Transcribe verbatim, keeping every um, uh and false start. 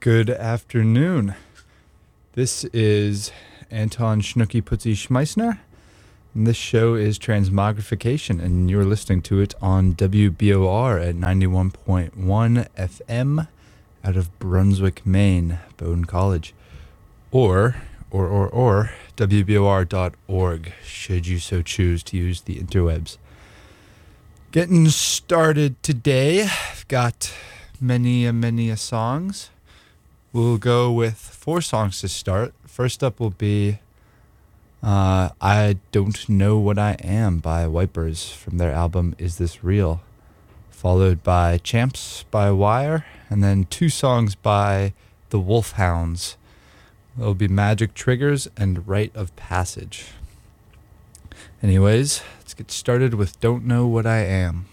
Good afternoon. This is Anton Schnooky Putzi Schmeissner, and this show is Transmogrification, and you're listening to it on W B O R at ninety-one point one F M out of Brunswick, Maine, Bowdoin College, or, or, or, or, W B O R dot org, should you so choose to use the interwebs. Getting started today, I've got many, a many a songs. We'll go with four songs to start. First up will be uh, I Don't Know What I Am by Wipers from their album Is This Real? Followed by Champs by Wire, and then two songs by the Wolfhounds. It'll be Magic Triggers and Rite of Passage. Anyways, let's get started with Don't Know What I Am.